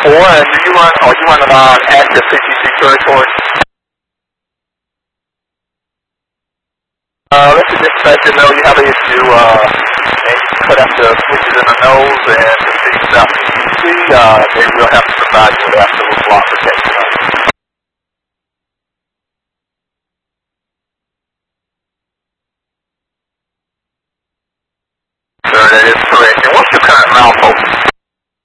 and do you run, are you running on active CTC territory? Let the dispatcher know you have an issue, and you put out the switches in the nose and the things out CTC, they will have to provide you with absolute block protection. Sir, that is correct. And what's your current mouth focus?